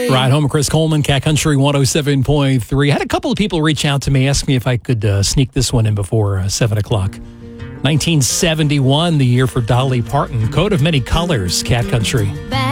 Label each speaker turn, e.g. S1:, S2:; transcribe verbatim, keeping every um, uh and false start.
S1: Ride home, Chris Coleman, Cat Country one oh seven point three. I had a couple of people reach out to me, ask me if I could uh, sneak this one in before uh, seven o'clock. nineteen seventy-one, the year for Dolly Parton. Coat of Many Colors, Cat Country.